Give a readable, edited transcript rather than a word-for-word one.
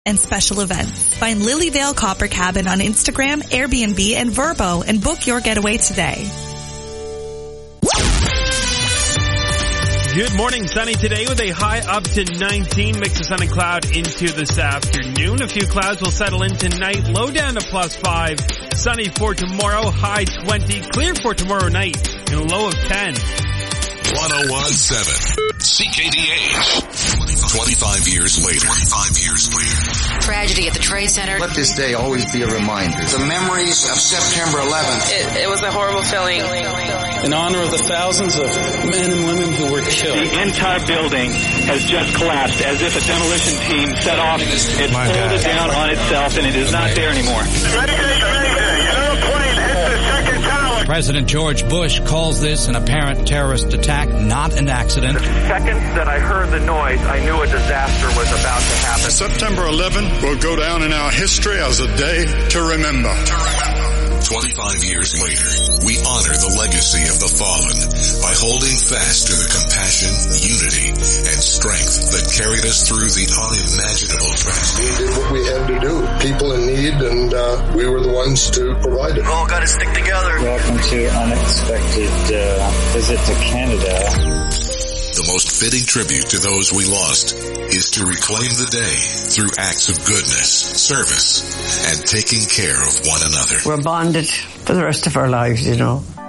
and special events. Find Lilyvale Copper Cabin on Instagram, Airbnb, and Vrbo and book your getaway today. Good morning. Sunny today with a high up to 19. Mix of sun and cloud into this afternoon. A few clouds will settle in tonight. Low down to +5. Sunny for tomorrow. High 20. Clear for tomorrow night. And a low of 10. 101.7 CKDH. 25 years later. Tragedy at the Trade Center. Let this day always be a reminder. The memories of September 11th. It was a horrible feeling. In honor of the thousands of men and women who were killed. The entire building has just collapsed as if a demolition team set off. It folded down on itself and it is not there anymore. President George Bush calls this an apparent terrorist attack, not an accident. The second that I heard the noise, I knew a disaster was about to happen. September 11 will go down in our history as a day to remember. 25 years later, we honor the legacy of the fallen by holding fast to the compassion, unity, and strength that carried us through the unimaginable tragedy. We did what we had to do. People in need, and we were the ones to provide it. We all got to stick together. Welcome to unexpected visit to Canada. The most fitting tribute to those we lost is to reclaim the day through acts of goodness, service, and taking care of one another. We're bonded for the rest of our lives, you know.